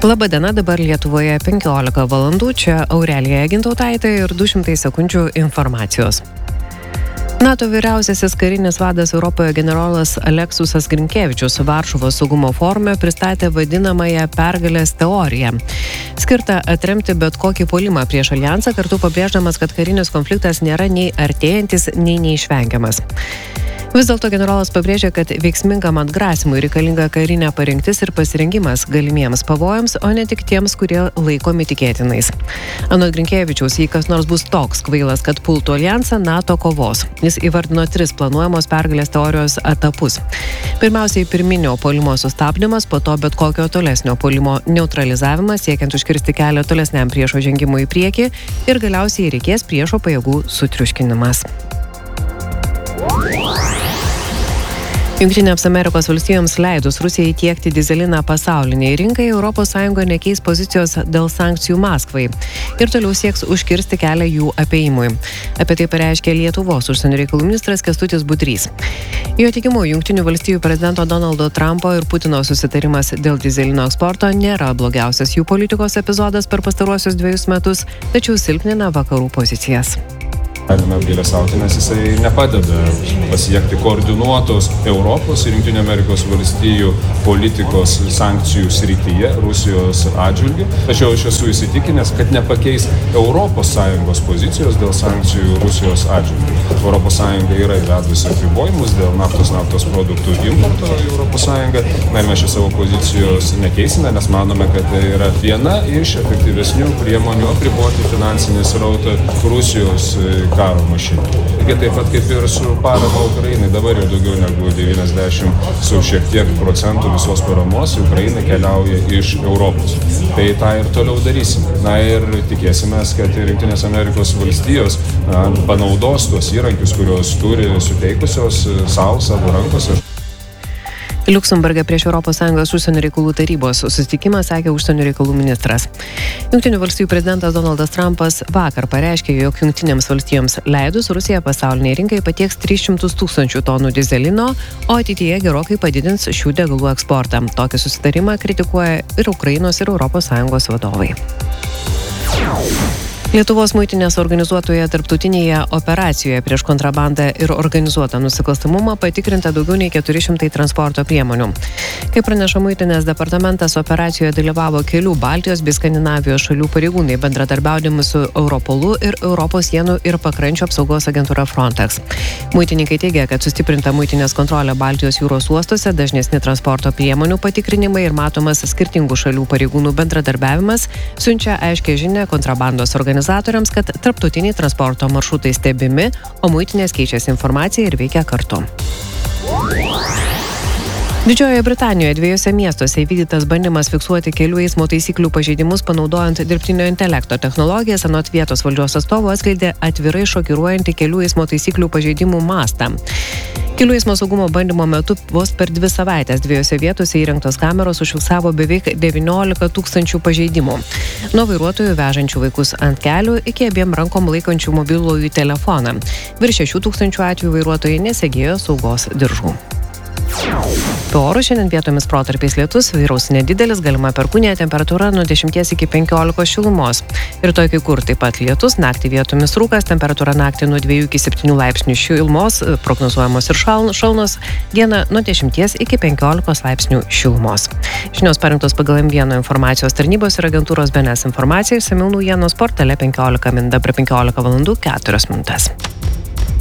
Labadiena, dabar Lietuvoje 15 valandų, čia Aurelija Gintautaitė ir 200 sekundžių informacijos. NATO vyriausiasis karinis vadas Europoje generolas Aleksijus Grinkevičius Varšuvos saugumo forume pristatė vadinamąją pergalės teoriją. Skirta atremti bet kokį puolimą prieš alijansą, kartu pabrėždamas, kad karinis konfliktas nėra nei artėjantis, nei neišvengiamas. Vis dėlto generolas pabrėžė, kad veiksmingam atgrasimui reikalinga karinė parengtis ir pasirengimas galimiems pavojams, o ne tik tiems, kurie laikomi tikėtinais. Anot Grinkevičiaus, jei kas nors bus toks kvailas, kad pultų alijansą, NATO kovos. Jis įvardino 3 planuojamos pergalės teorijos etapus. Pirmiausiai pirminio puolimo sustabdymas, po to bet kokio tolesnio puolimo neutralizavimas, siekiant užkirsti kelią tolesniam priešo žengimui į priekį ir galiausiai reikės priešo pajėgų sutriuškinimas. Jungtinėms Amerikos valstijoms leidus Rusijai tiekti dyzeliną pasauliniai rinkai, ES nekeis pozicijos dėl sankcijų Maskvai ir toliau sieks užkirsti kelią jų apėjimui. Apie tai pareiškė Lietuvos užsienio reikalų ministras Kęstutis Budrys. Jo teigimu, Jungtinių valstijų prezidento Donaldo Trumpo ir Putino susitarimas dėl dyzelino eksporto nėra blogiausias jų politikos epizodas per pastaruosius 2 metus, tačiau silpnina vakarų pozicijas. Galime apgailestauti, nes jisai nepadeda pasiekti koordinuotos Europos ir Jungtinių Amerikos valstijų politikos sankcijų srityje Rusijos atžvilgiu. Tačiau aš esu įsitikinęs, kad nepakeis ES pozicijos dėl sankcijų Rusijos atžvilgiu. ES yra įvedusi apribojimus dėl naftos produktų importo į ES. Ir mes šią savo pozicijos nekeisime, nes manome, kad tai yra viena iš efektyvesnių priemonių apriboti finansinį srautą Rusijos karo mašiną. Taigi taip pat kaip ir su parama Ukrainai, dabar jau daugiau negu 90 su šiek tiek procentų visos paramos Ukrainai keliauja iš Europos. Tai tą ir toliau darysime. Na ir tikėsimės, kad ir Jungtinės Amerikos valstijos panaudos tuos įrankius, kurios turi suteikusios savo rankose. Liuksemburge prieš ES užsienio reikalų tarybos susitikimą sakė užsienio reikalų ministras. Jungtinių valstijų prezidentas Donaldas Trumpas vakar pareiškė, jog Jungtinėms valstijoms leidus Rusija pasauliniai rinkai patieks 300 000 tonų dyzelino, o ateityje gerokai padidins šių degalų eksportą. Tokį susitarimą kritikuoja ir Ukrainos ir ES vadovai. Lietuvos muitinės organizuotoje tarptautinėje operacijoje prieš kontrabandą ir organizuotą nusikalstamumą patikrinta daugiau nei 400 transporto priemonių. Kaip praneša muitinės departamentas, operacijoje dalyvavo kelių Baltijos bei Skandinavijos šalių pareigūnai bendradarbiaudami su Europolu ir Europos sienų ir pakrančių apsaugos agentūra Frontex. Muitininkai teigia, kad sustiprinta muitinės kontrolė Baltijos jūros uostuose, dažnesni transporto priemonių patikrinimai ir matomas skirtingų šalių pareigūnų bendradarbiavimas siunčia aiškią žinią kontrabandos organizatoriams, kad tarptautiniai transporto maršrutai stebimi, o muitinės keičiasi informaciją ir veikia kartu. Didžiojoje Britanijoje 2 miestuose įvykdytas bandymas fiksuoti kelių eismo taisyklių pažeidimus panaudojant dirbtinio intelekto technologijas, anot vietos valdžios atstovų atskleidė atvirai šokiruojantį kelių eismo taisyklių pažeidimų mastą. Kelių eismo saugumo bandymo metu vos per 2 savaitės 2 vietose įrengtos kameros užfiksavo beveik 19 000 pažeidimų. Nuo vairuotojų vežančių vaikus ant kelių iki abiem rankom laikančių mobilųjų telefoną. Virš 6 000 atvejų vairuotojai nesegėjo saugos diržų. Po orų šiandien vietomis protarpiais lietus, vyraus nedidelis, galima perkūnija, temperatūra nuo 10 iki 15 šilumos. Rytoj kai kur taip pat lietus, naktį vietomis rūkas, temperatūra naktį nuo 2 iki 7 laipsnių šilumos, prognozuojamos ir šalnos, dieną nuo 10 iki 15 laipsnių šilumos. Žinios parengtos pagal M1 informacijos tarnybos ir agentūros BNS informaciją, išsamiau naujienos portale 15 min, dabar 15 valandų 4 minutės.